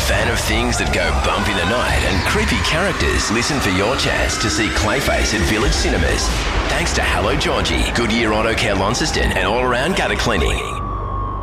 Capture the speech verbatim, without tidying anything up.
fan of things that go bump in the night and creepy characters? Listen for your chance to see Clayface at Village Cinemas. Thanks to Hello Georgie, Goodyear Auto Care Launceston and all around gutter cleaning.